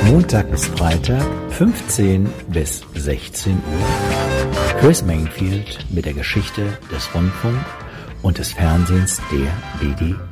Montag bis Freitag, 15 bis 16 Uhr. Chris Mainfield mit der Geschichte des Rundfunk und des Fernsehens der BD